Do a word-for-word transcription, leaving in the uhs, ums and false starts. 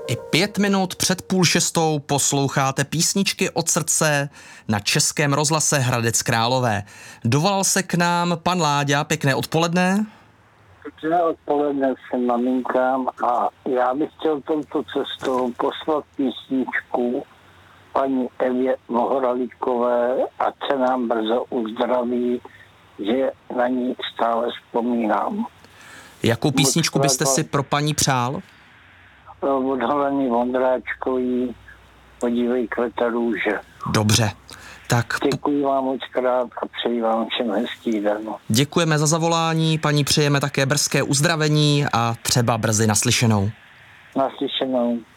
I pět minut před půl šestou posloucháte písničky od srdce na Českém rozhlase Hradec Králové. Dovolal se k nám pan Láďa, pěkné odpoledne. Pěkné odpoledne jsem maminkám a já bych chtěl touto cestou poslat písničku paní Evě Mohoralíkové, ať se nám brzo uzdraví, že na ní stále vzpomínám. Jakou písničku byste si pro paní přál? Od Heleny Vondráčkový Podívej kvete růže. Dobře, tak... Děkuji vám moc krát a přeji vám všem hezký den. Děkujeme za zavolání, paní přejeme také brzké uzdravení a třeba brzy naslyšenou. Naslyšenou.